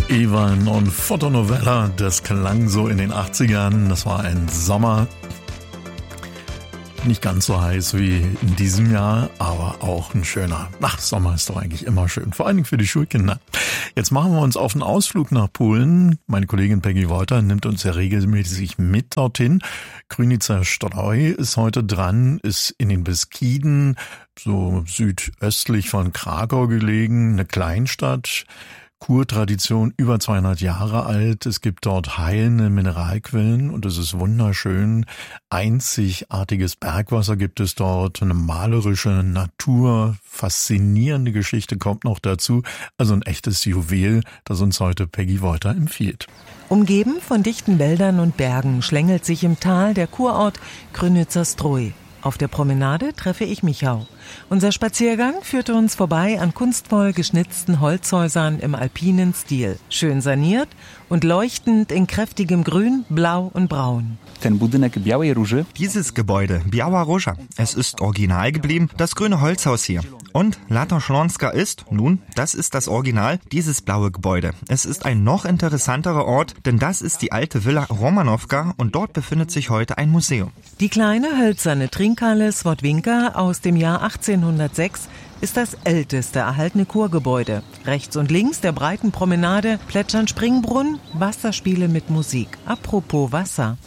Iwan und Fotonovella, das klang so in den 80ern. Das war ein Sommer. Nicht ganz so heiß wie in diesem Jahr, aber auch ein schöner. Sommer ist doch eigentlich immer schön, vor allen Dingen für die Schulkinder. Jetzt machen wir uns auf einen Ausflug nach Polen. Meine Kollegin Peggy Wolter nimmt uns ja regelmäßig mit dorthin. Krynica Zdrój ist heute dran, ist in den Beskiden, so südöstlich von Krakau gelegen, eine Kleinstadt. Kurtradition, über 200 Jahre alt. Es gibt dort heilende Mineralquellen und es ist wunderschön. Einzigartiges Bergwasser gibt es dort, eine malerische Natur, faszinierende Geschichte kommt noch dazu. Also ein echtes Juwel, das uns heute Peggy Wolter empfiehlt. Umgeben von dichten Wäldern und Bergen schlängelt sich im Tal der Kurort Krynica Zdrój. Auf der Promenade treffe ich Michał. Unser Spaziergang führte uns vorbei an kunstvoll geschnitzten Holzhäusern im alpinen Stil. Schön saniert und leuchtend in kräftigem Grün, Blau und Braun. Dieses Gebäude, Biała Róża, es ist original geblieben, das grüne Holzhaus hier. Und Lata Śląska ist, nun, das ist das Original, dieses blaue Gebäude. Es ist ein noch interessanterer Ort, denn das ist die alte Villa Romanowka und dort befindet sich heute ein Museum. Die kleine hölzerne Trinkhalle Słodwinka aus dem Jahr 1806 ist das älteste erhaltene Kurgebäude. Rechts und links der breiten Promenade plätschern Springbrunnen, Wasserspiele mit Musik. Apropos Wasser.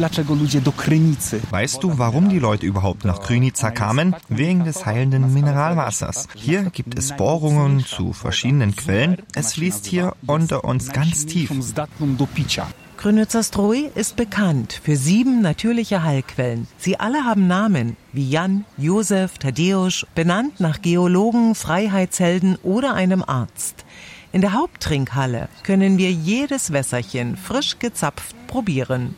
Weißt du, warum die Leute überhaupt nach Krynica kamen? Wegen des heilenden Mineralwassers. Hier gibt es Bohrungen zu verschiedenen Quellen. Es fließt hier unter uns ganz tief. Krynica Zdrój ist bekannt für 7 natürliche Heilquellen. Sie alle haben Namen wie Jan, Josef, Tadeusz, benannt nach Geologen, Freiheitshelden oder einem Arzt. In der Haupttrinkhalle können wir jedes Wässerchen frisch gezapft probieren.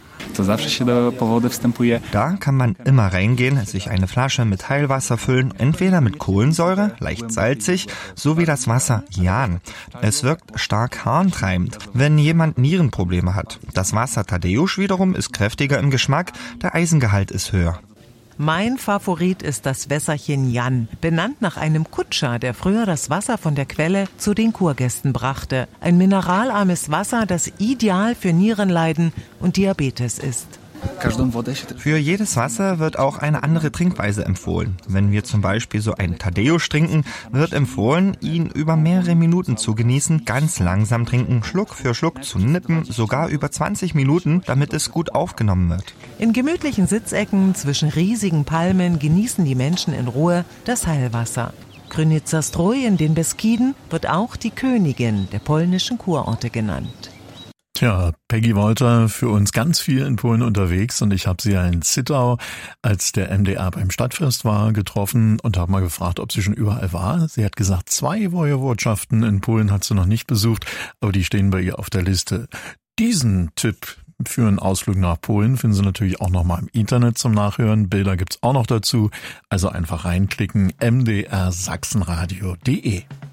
Da kann man immer reingehen, sich eine Flasche mit Heilwasser füllen, entweder mit Kohlensäure, leicht salzig, sowie das Wasser Jan. Es wirkt stark harntreibend, wenn jemand Nierenprobleme hat. Das Wasser Tadeusz wiederum ist kräftiger im Geschmack, der Eisengehalt ist höher. Mein Favorit ist das Wässerchen Jan, benannt nach einem Kutscher, der früher das Wasser von der Quelle zu den Kurgästen brachte. Ein mineralarmes Wasser, das ideal für Nierenleiden und Diabetes ist. Für jedes Wasser wird auch eine andere Trinkweise empfohlen. Wenn wir zum Beispiel so einen Tadeusz trinken, wird empfohlen, ihn über mehrere Minuten zu genießen, ganz langsam trinken, Schluck für Schluck zu nippen, sogar über 20 Minuten, damit es gut aufgenommen wird. In gemütlichen Sitzecken zwischen riesigen Palmen genießen die Menschen in Ruhe das Heilwasser. Krynica Zdrój in den Beskiden wird auch die Königin der polnischen Kurorte genannt. Tja, Peggy Wolter für uns ganz viel in Polen unterwegs und ich habe sie ja in Zittau, als der MDR beim Stadtfest war, getroffen und habe mal gefragt, ob sie schon überall war. Sie hat gesagt, 2 Wojewodschaften in Polen hat sie noch nicht besucht, aber die stehen bei ihr auf der Liste. Diesen Tipp für einen Ausflug nach Polen finden Sie natürlich auch nochmal im Internet zum Nachhören. Bilder gibt's auch noch dazu, also einfach reinklicken, mdrsachsenradio.de.